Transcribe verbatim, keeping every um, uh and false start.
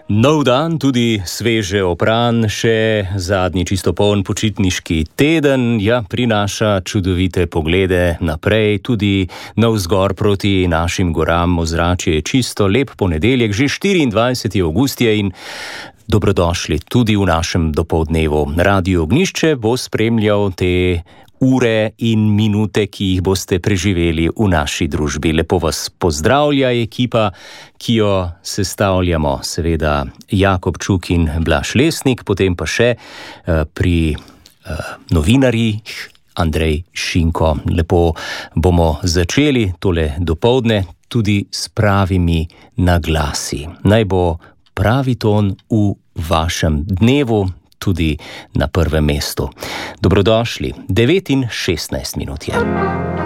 Nov dan, tudi sveže opran, še zadnji čisto poln počitniški teden, ja, prinaša čudovite poglede naprej, tudi navzgor proti našim goram, ozračje je čisto, lep ponedeljek, že štiriindvajseti avgust je in dobrodošli tudi v našem dopoldnevu. Radio Ognjišče bo spremljal te ure in minute, ki jih boste preživeli v naši družbi. Lepo vas pozdravlja ekipa, ki jo sestavljamo, seveda Jakob Čuk in Blaž Lesnik, potem pa še uh, pri uh, novinarjih Andrej Šinko. Lepo bomo začeli tole dopoldne tudi s pravimi naglasi. Naj bo pravi ton v vašem dnevu tudi na prvem mestu. Dobrodošli, devet in šestnajst minut je.